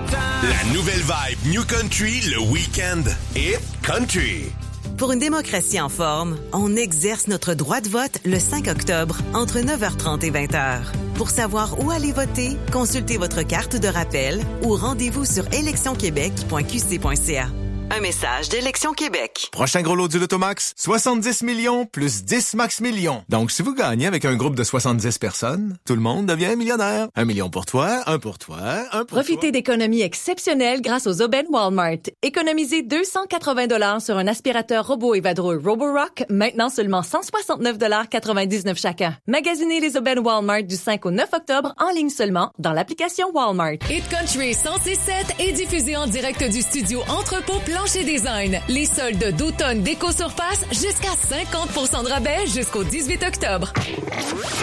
La nouvelle vibe New Country le week-end. Hit Country. Pour une démocratie en forme, on exerce notre droit de vote le 5 octobre entre 9h30 et 20h. Pour savoir où aller voter, consultez votre carte de rappel ou rendez-vous sur électionquebec.qc.ca. Un message d'Élection Québec. Prochain gros lot du Lotomax, 70 millions plus 10 max millions. Donc, si vous gagnez avec un groupe de 70 personnes, tout le monde devient millionnaire. 1 million pour toi, un pour toi, un pour Profitez toi. d'économies exceptionnelles grâce aux aubaines Walmart. Économisez 280 sur un aspirateur robot et vadrouille Roborock, maintenant seulement 169,99 chacun. Magasinez les aubaines Walmart du 5 au 9 octobre en ligne seulement dans l'application Walmart. Hit Country 106.7 est diffusé en direct du studio Entrepôt Plancher Design. Les soldes d'automne déco surface jusqu'à 50% de rabais jusqu'au 18 octobre.